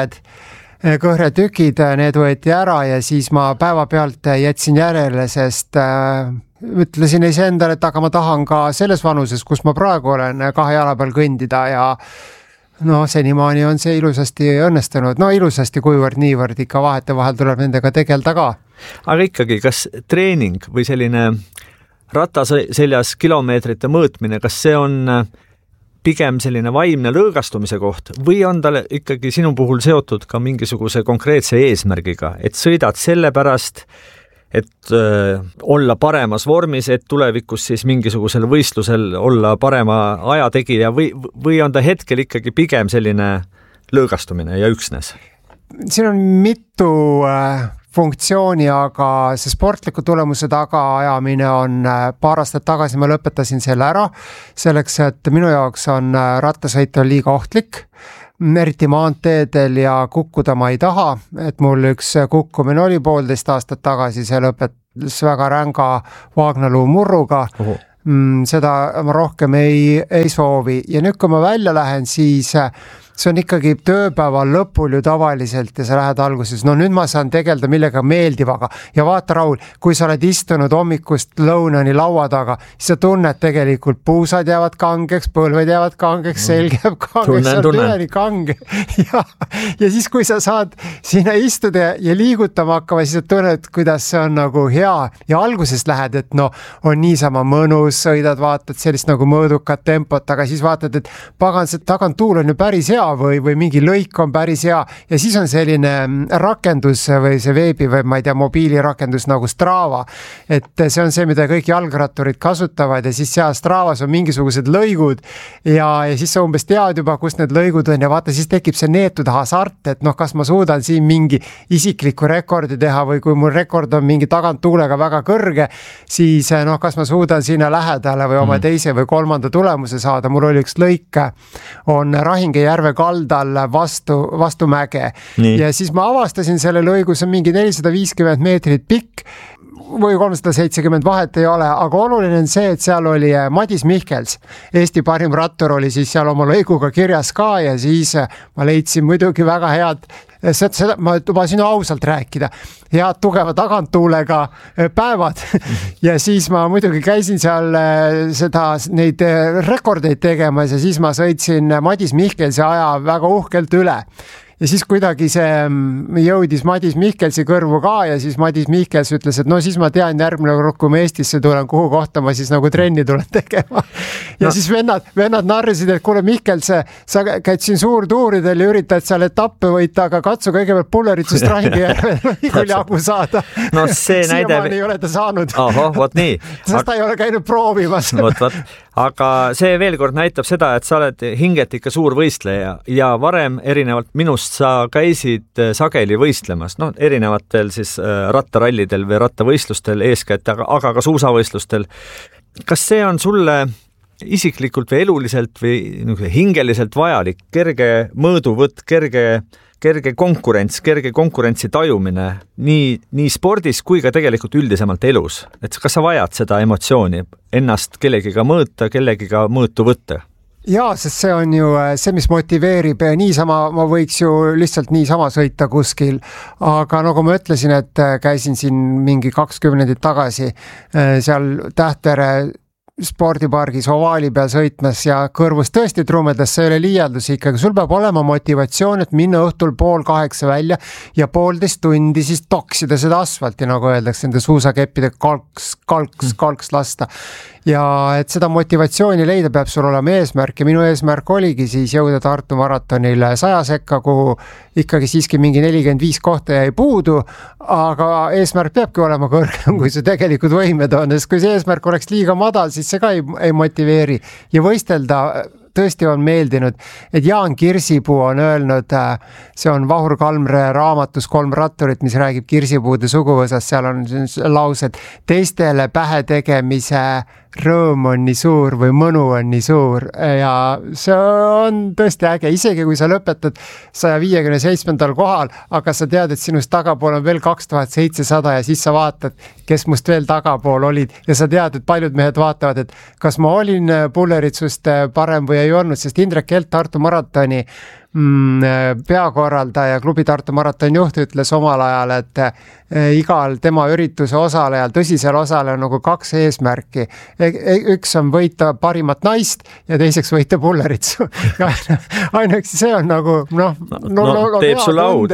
kõhretükid, need võeti ära ja siis ma päevapealt jätsin järele, sest ütlesin iseendale, et aga ma tahan ka selles vanuses, kus ma praegu olen, 2 jala peal kõndida ja senimaani on see ilusasti õnnestunud. Ilusasti kuivõrd niivõrd ikka vahetevahel tuleb nendega tegelda ka. Aga ikkagi, kas treening või selline rattaseljas kilomeetrite mõõtmine, kas see on pigem selline vaimne lõõgastumise koht või on tal ikkagi sinu puhul seotud ka mingisuguse konkreetse eesmärgiga, et sõidad selle pärast, et olla paremas vormis, et tulevikus siis mingisugusel võistlusel olla parema ajategija või on ta hetkel ikkagi pigem selline lõõgastumine ja üksnes? Siin on mitu funktsiooni, aga see sportliku tulemuse tagaajamine on paar aastat tagasi, ma lõpetasin selle ära, selleks, et minu jaoks on rattasõit on liiga ohtlik, eriti maanteedel ja kukkuda ma ei taha, et mul üks kukkumine oli 1,5 aastat tagasi, see lõpetas väga ränga vaagnaluu murruga. Seda ma rohkem ei soovi ja nüüd, kui ma välja lähen, siis see on ikkagi tööpäeval lõpul ju tavaliselt ja sa lähed alguses, no nüüd ma saan tegeleda millega meeldivaga ja vaata, Raul, kui sa oled istunud hommikust lõunani laua taga, siis sa tunned tegelikult puusad jäävad kangeks, põlved jäävad kangeks, selg jääb kangeks, sa oled üleni kange ja siis, kui sa saad sinna istuda ja liigutama hakkama, siis sa tunned, kuidas see on nagu hea ja alguses lähed, et no on niisama mõnus, sõidad, vaatad sellist nagu mõõdukat tempot, aga siis vaatad, et pagan, see tagantuul on ju päris hea või mingi lõik on päris hea ja siis on selline rakendus või see veebi või ma ei tea, mobiilirakendus nagu Strava, et see on see, mida kõik jalgratturid kasutavad ja siis seal Stravas on mingisugused lõigud ja siis sa umbes tead juba, kus need lõigud on ja vaata, siis tekib see neetud hasart, et noh, kas ma suudan siin mingi isikliku rekordi teha või kui mul rekord on mingi taganttuulega väga kõrge, siis noh, kas ma suudan sinna lähedale või oma teise või kolmanda tulemuse saada, mul oli üks lõik, on Rahinge järve kaldal vastu mäge. Nii. Ja siis ma avastasin selle lõigu, see on mingi 450 meetrit pikk või 370 vahet ei ole, aga oluline on see, et seal oli Madis Mihkels, Eesti parim rattur oli siis seal oma lõiguga kirjas ka ja siis ma leidsin muidugi väga head, seda ma lubasin ausalt rääkida, head tugeva taganttuulega päevad ja siis ma muidugi käisin seal neid rekordeid tegemas ja siis ma sõitsin Madis Mihkelsi aja väga uhkelt üle. Ja siis kuidagi see jõudis Madis Mihkelsi kõrvu ka ja siis Madis Mihkels ütles, et no siis ma tean järgmine kord, kui ma Eestisse tulen, kuhu kohta ma siis nagu trenni tulen tegema. Ja siis vennad narrisid, et kuule Mihkels, sa käid siin suurtuuridel ja üritad seal etappe võita, aga katsu kõigepealt Pulleritsust Rahinge järve jagu saada. No see näide... Siiamaani ei ole ta saanud. Oho, vot nii. Sest ta ei ole käinud proovimas. Vot. Aga see veel kord näitab seda, et sa oled hinget ikka suur võistleja ja varem erinevalt minust sa käisid sageli võistlemas, no erinevatel siis rattarallidel või rattavõistlustel eeskätt, aga ka suusavõistlustel. Kas see on sulle isiklikult või eluliselt või hingeliselt vajalik, kerge mõõduvõtt, kerge konkurentsi tajumine nii spordis kui ka tegelikult üldisemalt elus? Et kas sa vajad seda emotsiooni, ennast kellegiga mõõta, kellegiga mõõtu võtta? Jaa, sest see on ju see, mis motiveerib niisama, ma võiks ju lihtsalt niisama sõita kuskil, aga nagu ma ütlesin, et käisin siin mingi 20 tagasi seal Tähtvere spordipargis ovaali peal sõitmas ja kõrvus tõesti trumedas, see ei ole liialdus ikkagi, sul peab olema motivatsioon, et minna õhtul 7:30 välja ja 1,5 tundi siis toksida seda asfalti, nagu öeldakse, nende suusakeppide kalks lasta. Ja et seda motivatsiooni leida, peab sul olema eesmärk ja minu eesmärk oligi siis jõuda Tartu maratonil 100 sekka, kuhu ikkagi siiski mingi 45 kohta jäi puudu, aga eesmärk peabki olema kõrgem, kui see tegelikult võimed on, sest kui see eesmärk oleks liiga madal, siis see ka ei motiveeri ja võistelda tõesti on meeldinud, et Jaan Kirsipuu on öelnud, see on Vahur Kalmre raamatus 3 ratturit, mis räägib kirsipuude suguvõsast, seal on laused, teistele pähe tegemise rõõm on nii suur või mõnu on nii suur ja see on tõesti äge, isegi kui sa lõpetad 157. kohal, aga sa tead, et sinust tagapool on veel 2700 ja siis sa vaatad, kes must veel tagapool olid ja sa tead, et paljud mehed vaatavad, et kas ma olin Pulleritsust parem või ei olnud, sest Indrek Kelt Tartu maratoni peakorraldaja, klubi Tartu maratoni juht ütles omal ajal, et igal tema ürituse osalejal, tõsisel osalejal nagu 2 eesmärki. Üks on võita parimat naist ja teiseks võita Pulleritsu. Ainuüksi see on nagu teeb sul au.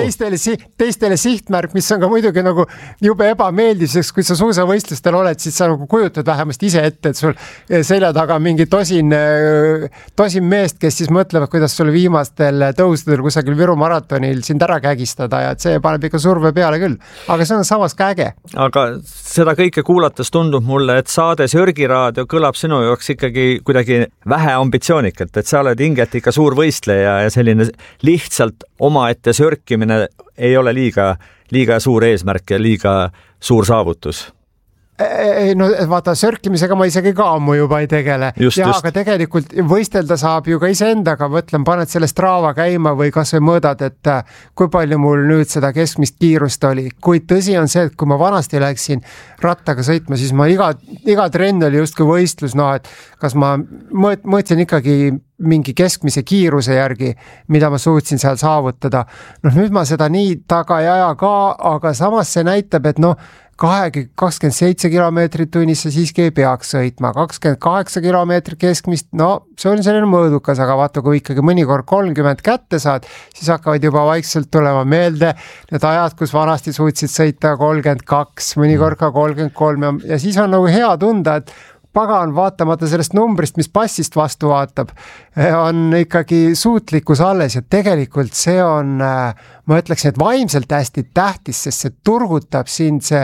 Teistele sihtmärk, mis on ka muidugi nagu jube ebameeldiv, sest kui sa suusavõistlustel oled, siis sa nagu kujutad vähemast ise ette, et sul selja taga mingi tosin meest, kes siis mõtlevad, kuidas sul viimast viimastel tõusudel kusagil Viru maratonil sind ära kägistada ja et see paneb ikka surve peale küll, aga see on samas ka äge. Aga seda kõike kuulates tundub mulle, et saade Sörgiraadio kõlab sinu jaoks ikkagi kuidagi vähe ambitsioonikalt, et sa oled hinget ikka suur võistleja ja selline lihtsalt omaette sörkimine ei ole liiga suur eesmärk ja liiga suur saavutus. No vaata, sörkimisega ma isegi ka ammu juba ei tegele. Aga tegelikult võistelda saab ju ka iseendaga, mõtlen, paned selle Strava käima või kas või mõõdad, et kui palju mul nüüd seda keskmist kiirust oli. Kuid tõsi on see, et kui ma vanasti läksin rattaga sõitma, siis ma iga trenn oli justkui võistlus, et kas ma mõtlesin ikkagi mingi keskmise kiiruse järgi, mida ma suutsin seal saavutada. Nüüd ma seda nii taga ei aja ka, aga samas see näitab, et 27 kilomeetrit tunnis sa siiski ei peaks sõitma, 28 kilomeetrit keskmist, see on selline mõõdukas, aga vaata, kui ikkagi mõnikord 30 kätte saad, siis hakkavad juba vaikselt tulema meelde need ajad, kus vanasti suutsid sõita 32, mõnikord ka 33 ja siis on nagu hea tunda, et pagan vaatamata sellest numbrist, mis passist vastu vaatab, on ikkagi suutlikkus alles ja tegelikult see on, ma ütleksin, et vaimselt hästi tähtis, sest see turgutab sind see,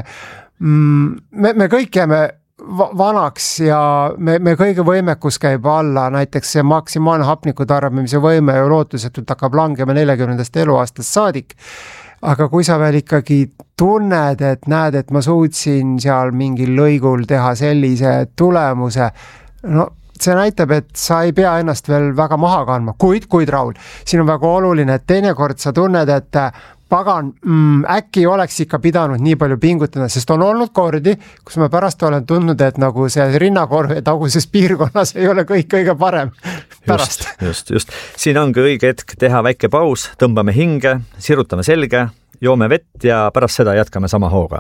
me kõik jääme vanaks ja me kõige võimekus käib alla, näiteks see maksimaalne hapniku tarbimise võime ju lootusetult hakkab langema 40. eluaastast saadik. Aga kui sa veel ikkagi tunned, et näed, et ma suutsin seal mingil lõigul teha sellise tulemuse, see näitab, et sa ei pea ennast veel väga maha kandma, kuid Raul, siin on väga oluline, et teinekord sa tunned, et pagan, äkki oleks ikka pidanud nii palju pingutada, sest on olnud kordi, kus ma pärast olen tundnud, et nagu see rinnakorvi taguses piirkonnas ei ole kõik kõige parem pärast. Just. Siin ongi õige hetk teha väike paus, tõmbame hinge, sirutame selge, joome vett ja pärast seda jätkame sama hooga.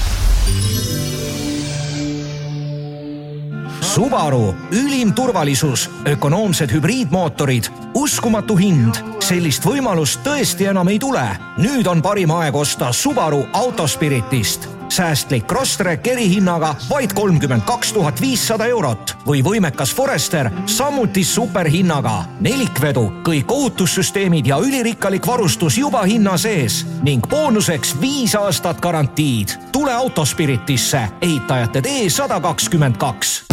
Subaru, ülim turvalisus, ökonoomsed hübriidmootorid, uskumatu hind. Sellist võimalust tõesti enam ei tule. Nüüd on parim aeg osta Subaru Autospiritist. Säästlik Crosstrek erihinnaga vaid 32 500 eurot või võimekas Forester samuti superhinnaga. Nelikvedu, kõik ohutussüsteemid ja ülirikkalik varustus juba hinna sees ning boonuseks 5 aastat garantiid. Tule Autospiritisse, ehitajate tee 122.